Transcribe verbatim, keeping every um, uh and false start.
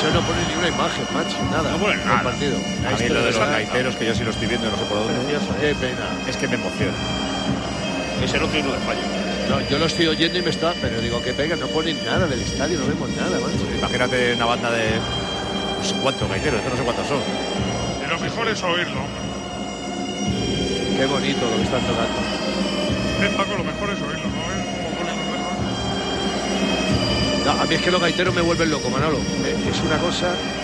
Eso no pone ni una imagen, macho, nada. No pone nada. Partido. A mí lo de los gaiteros, que yo sí lo estoy viendo, no sé por dónde. Qué pena. Es que me emociona. Es el otro himno de España. No, yo lo estoy oyendo y me está, pero digo, qué pena, no ponen nada del estadio, no vemos nada, macho. Imagínate una banda de no sé cuántos gaiteros, no sé cuántos son. Y lo mejor es oírlo. Qué bonito lo que están tocando. Es Paco, lo mejor es oírlo, ¿no? Es como ponen los mejores. No, a mí es que los gaiteros me vuelven loco, Manolo. Es una cosa